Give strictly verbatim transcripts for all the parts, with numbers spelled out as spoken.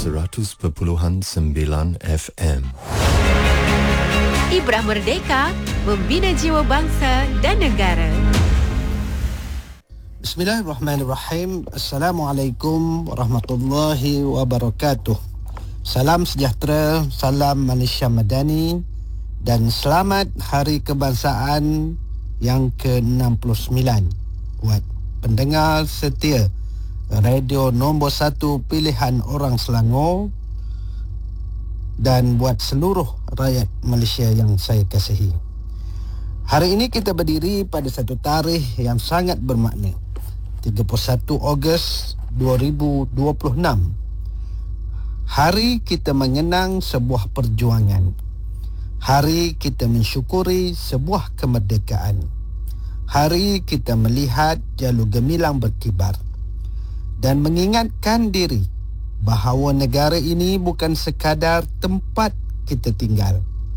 seratus perpuluhan sembilan F M. Ibrah Merdeka, membina jiwa bangsa dan negara. Bismillahirrahmanirrahim. Assalamualaikum warahmatullahi wabarakatuh. Salam sejahtera, salam Malaysia Madani dan selamat Hari Kebangsaan yang ke enam puluh sembilan buat pendengar setia radio nombor satu pilihan orang Selangor dan buat seluruh rakyat Malaysia yang saya kasihi. Hari ini kita berdiri pada satu tarikh yang sangat bermakna, tiga puluh satu Ogos dua ribu dua puluh enam. Hari kita mengenang sebuah perjuangan. Hari kita mensyukuri sebuah kemerdekaan. Hari kita melihat jalur gemilang berkibar dan mengingatkan diri bahawa negara ini bukan sekadar tempat kita tinggal.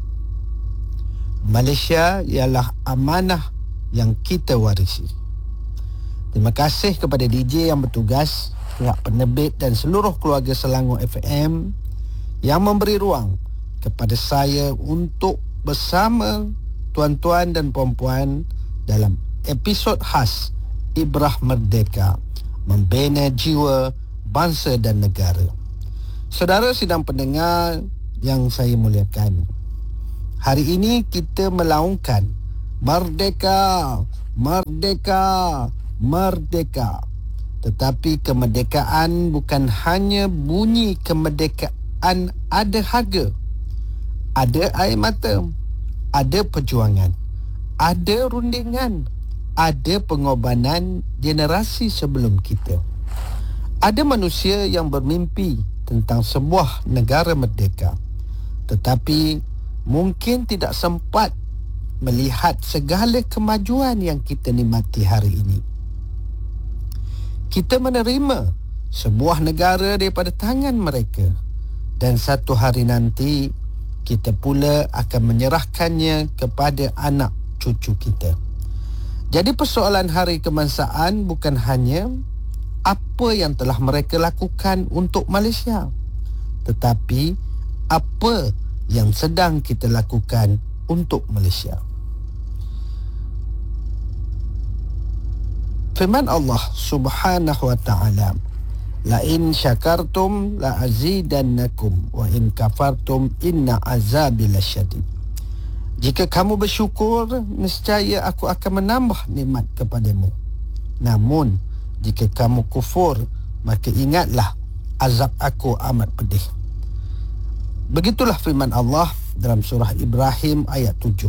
Malaysia ialah amanah yang kita warisi. Terima kasih kepada D J yang bertugas, pihak penerbit dan seluruh keluarga Selangor F M yang memberi ruang kepada saya untuk bersama tuan-tuan dan puan-puan dalam episod khas Ibrah Merdeka, membina jiwa bangsa dan negara. Saudara sidang pendengar yang saya muliakan, hari ini kita melaungkan Merdeka, Merdeka, Merdeka. Tetapi kemerdekaan bukan hanya bunyi kemerdekaan ada harga. Ada air mata, ada perjuangan, ada rundingan, ada pengorbanan generasi sebelum kita. Ada manusia yang bermimpi tentang sebuah negara merdeka, tetapi mungkin tidak sempat melihat segala kemajuan yang kita nikmati hari ini. Kita menerima sebuah negara daripada tangan mereka dan satu hari nanti kita pula akan menyerahkannya kepada anak cucu kita. Jadi persoalan Hari Kebangsaan bukan hanya apa yang telah mereka lakukan untuk Malaysia, tetapi apa yang sedang kita lakukan untuk Malaysia. Firman Allah Subhanahu wa ta'ala, la in syakartum la azidannakum wa in kafartum inna azabi lasyadid. Jika kamu bersyukur, nescaya aku akan menambah nikmat kepadamu. Namun jika kamu kufur, maka ingatlah azab aku amat pedih. Begitulah firman Allah dalam surah Ibrahim ayat tujuh.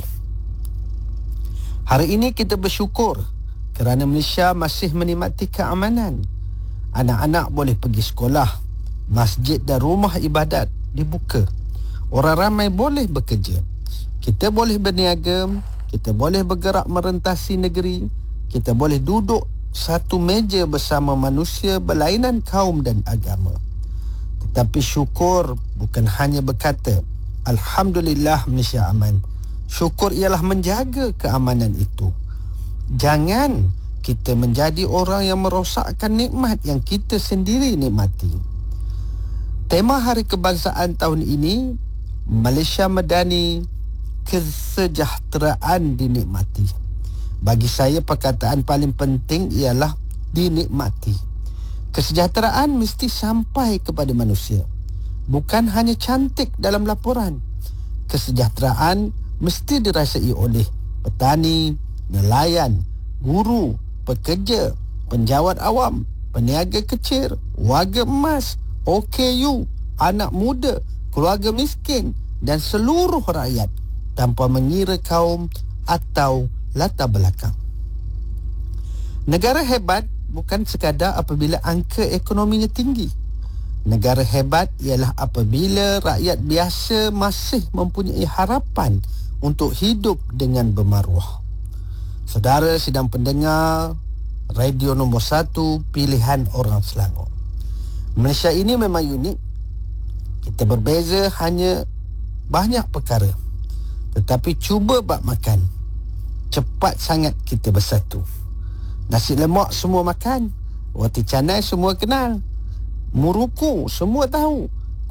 Hari ini kita bersyukur kerana Malaysia masih menikmati keamanan. Anak-anak boleh pergi sekolah, masjid dan rumah ibadat dibuka. Orang ramai boleh bekerja. Kita boleh berniaga, kita boleh bergerak merentasi negeri, kita boleh duduk satu meja bersama manusia berlainan kaum dan agama. Tetapi syukur bukan hanya berkata, Alhamdulillah Malaysia aman. Syukur ialah menjaga keamanan itu. Jangan kita menjadi orang yang merosakkan nikmat yang kita sendiri nikmati. Tema Hari Kebangsaan tahun ini, Malaysia Madani, kesejahteraan dinikmati. Bagi saya perkataan paling penting ialah dinikmati. Kesejahteraan mesti sampai kepada manusia, bukan hanya cantik dalam laporan. Kesejahteraan mesti dirasai oleh petani, nelayan, guru, pekerja, penjawat awam, peniaga kecil, warga emas, O K U, anak muda, keluarga miskin dan seluruh rakyat tanpa mengira kaum atau latar belakang. Negara hebat bukan sekadar apabila angka ekonominya tinggi. Negara hebat ialah apabila rakyat biasa masih mempunyai harapan untuk hidup dengan bermaruah. Saudara sidang pendengar radio nombor satu pilihan orang Selangor, Malaysia ini memang unik. Kita berbeza hanya banyak perkara, tetapi cuba bab makan, cepat sangat kita bersatu. Nasi lemak semua makan, roti canai semua kenal, muruku semua tahu,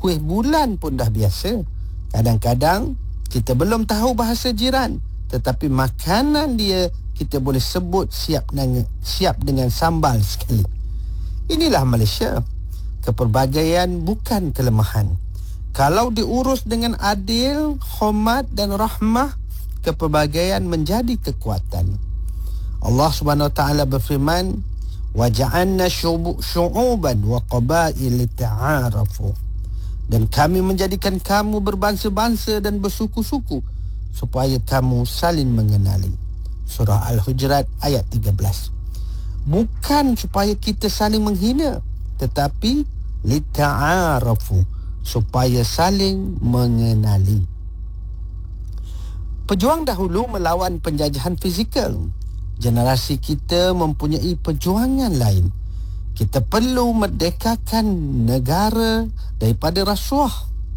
kuih bulan pun dah biasa. Kadang-kadang kita belum tahu bahasa jiran, tetapi makanan dia kita boleh sebut siap dengan, siap dengan sambal sekali. Inilah Malaysia. Kepelbagaian bukan kelemahan. Kalau diurus dengan adil, hormat dan rahmah, kepelbagaian menjadi kekuatan. Allah Subhanahu Wa Taala berfirman, "Wa ja'alna syu'uban wa qabail lita'arafu." Dan kami menjadikan kamu berbangsa-bangsa dan bersuku-suku supaya kamu saling mengenali. Surah Al-Hujurat ayat tiga belas. Bukan supaya kita saling menghina, tetapi lita'arafu, supaya saling mengenali. Pejuang dahulu melawan penjajahan fizikal. Generasi kita mempunyai perjuangan lain. Kita perlu merdekakan negara daripada rasuah,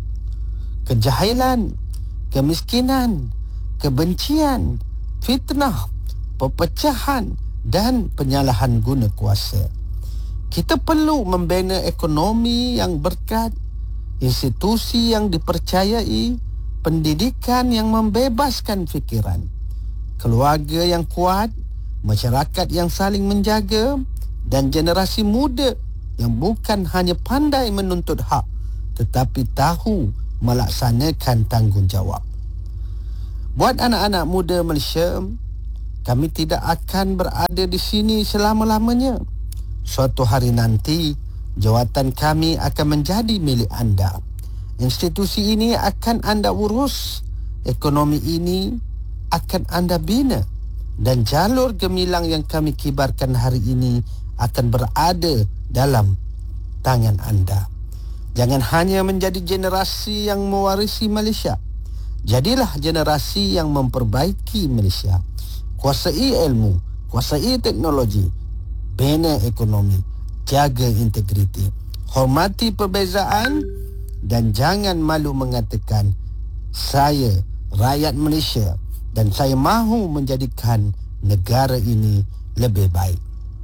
kejahilan, kemiskinan, kebencian, fitnah, perpecahan dan penyalahan guna kuasa. Kita perlu membina ekonomi yang berkat, institusi yang dipercayai, pendidikan yang membebaskan fikiran, keluarga yang kuat, masyarakat yang saling menjaga, dan generasi muda yang bukan hanya pandai menuntut hak tetapi tahu melaksanakan tanggungjawab. Buat anak-anak muda Malaysia, kami tidak akan berada di sini selama-lamanya. Suatu hari nanti, jawatan kami akan menjadi milik anda. Institusi ini akan anda urus, ekonomi ini akan anda bina, dan jalur gemilang yang kami kibarkan hari ini akan berada dalam tangan anda. Jangan hanya menjadi generasi yang mewarisi Malaysia, jadilah generasi yang memperbaiki Malaysia. Kuasai ilmu, kuasai teknologi, bina ekonomi, jaga integriti, hormati perbezaan, dan jangan malu mengatakan, saya rakyat Malaysia dan saya mahu menjadikan negara ini lebih baik.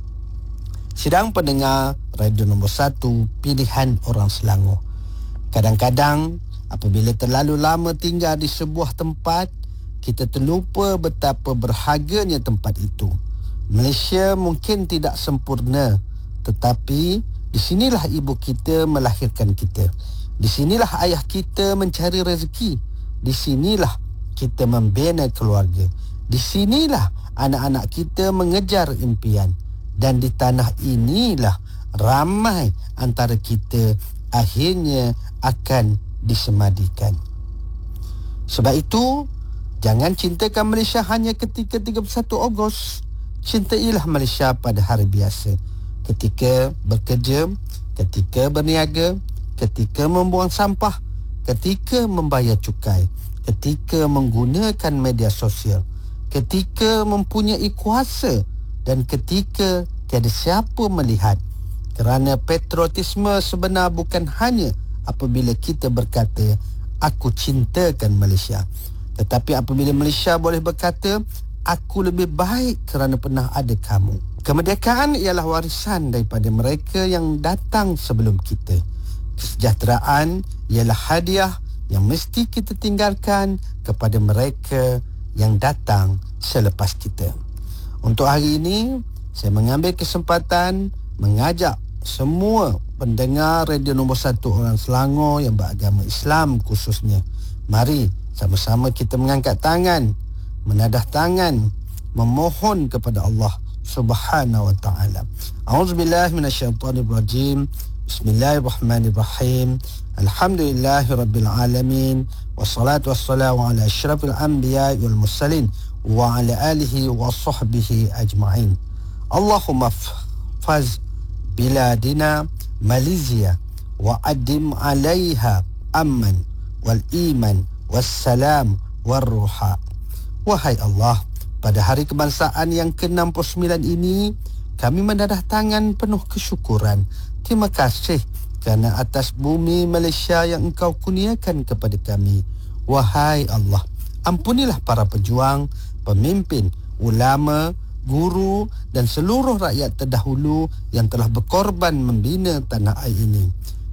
Sidang pendengar Radio Nombor satu, Pilihan Orang Selangor. Kadang-kadang apabila terlalu lama tinggal di sebuah tempat, kita terlupa betapa berharganya tempat itu. Malaysia mungkin tidak sempurna, tetapi di sinilah ibu kita melahirkan kita. Di sinilah ayah kita mencari rezeki. Di sinilah kita membina keluarga. Di sinilah anak-anak kita mengejar impian. Dan di tanah inilah ramai antara kita akhirnya akan disemadikan. Sebab itu, jangan cintakan Malaysia hanya ketika tiga puluh satu Ogos. Cintailah Malaysia pada hari biasa. Ketika bekerja, ketika berniaga, ketika membuang sampah, ketika membayar cukai, ketika menggunakan media sosial, ketika mempunyai kuasa, dan ketika tiada siapa melihat. Kerana patriotisme sebenar bukan hanya apabila kita berkata, aku cintakan Malaysia. Tetapi apabila Malaysia boleh berkata, aku lebih baik kerana pernah ada kamu. Kemerdekaan ialah warisan daripada mereka yang datang sebelum kita. Kesejahteraan ialah hadiah yang mesti kita tinggalkan kepada mereka yang datang selepas kita. Untuk hari ini, saya mengambil kesempatan mengajak semua pendengar Radio Nombor satu Orang Selangor yang beragama Islam khususnya, mari sama-sama kita mengangkat tangan, menadah tangan, memohon kepada Allah Subhanahu Wa Taala. A'udzubillahi minasyaitonirrajim. Bismillahirrahmanirrahim. Alhamdulillahirabbil alamin. Wassalatu wassalamu ala asyrafil anbiya'i wal mursalin wa ala alihi wa sahbihi ajma'in. Allahumma faz biladina Malaysia wa adim alaiha amman wal iman wassalam warruha. Wahai Allah, pada hari kebangsaan yang ke enam puluh sembilan ini, kami menadah tangan penuh kesyukuran. Terima kasih kerana atas bumi Malaysia yang Engkau kurniakan kepada kami. Wahai Allah, ampunilah para pejuang, pemimpin, ulama, guru dan seluruh rakyat terdahulu yang telah berkorban membina tanah air ini.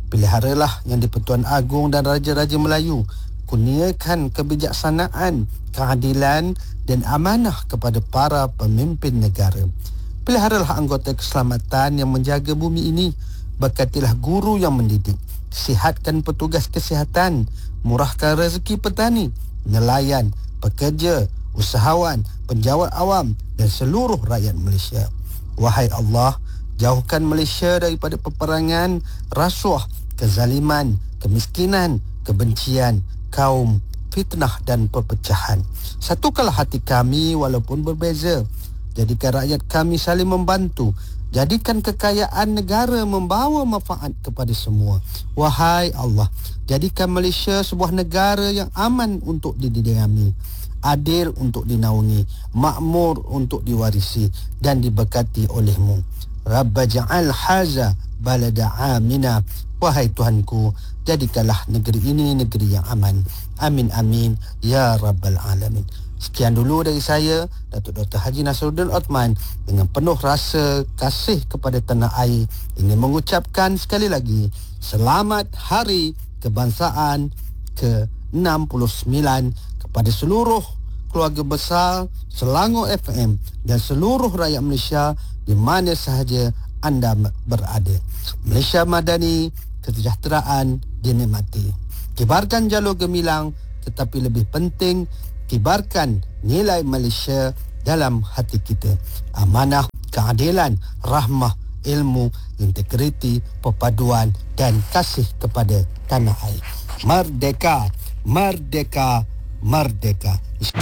Peliharalah Yang di-Pertuan Agong dan Raja-Raja Melayu. Kurniakan kebijaksanaan, keadilan dan amanah kepada para pemimpin negara. Peliharalah anggota keselamatan yang menjaga bumi ini. Berkatilah guru yang mendidik. Sihatkan petugas kesihatan. Murahkan rezeki petani, nelayan, pekerja, usahawan, penjawat awam dan seluruh rakyat Malaysia. Wahai Allah, jauhkan Malaysia daripada peperangan, rasuah, kezaliman, kemiskinan, kebencian, kaum, fitnah dan perpecahan. Satukanlah hati kami walaupun berbeza. Jadikan rakyat kami saling membantu. Jadikan kekayaan negara membawa manfaat kepada semua. Wahai Allah, jadikan Malaysia sebuah negara yang aman untuk didiami, adil untuk dinaungi, makmur untuk diwarisi dan diberkati oleh-Mu. Rabba ja'al haza balada amina. Wahai Tuhanku, jadikanlah negeri ini negeri yang aman. Amin amin ya rabbal alamin. Sekian dulu dari saya, Datuk Doktor Haji Nasruddin Othman, dengan penuh rasa kasih kepada tanah air, ingin mengucapkan sekali lagi selamat Hari Kebangsaan ke enam puluh sembilan kepada seluruh keluarga besar Selangor F M dan seluruh rakyat Malaysia di mana sahaja anda berada. Malaysia Madani, kesejahteraan dinikmati. Kibarkan jalur gemilang, tetapi lebih penting kibarkan nilai Malaysia dalam hati kita. Amanah, keadilan, rahmah, ilmu, integriti, perpaduan dan kasih kepada tanah air. Merdeka, merdeka, merdeka.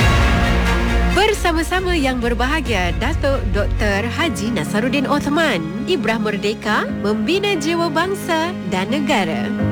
Bersama-sama yang berbahagia, Datuk Doktor Haji Nasruddin Othman, Ibrah Merdeka, membina jiwa bangsa dan negara.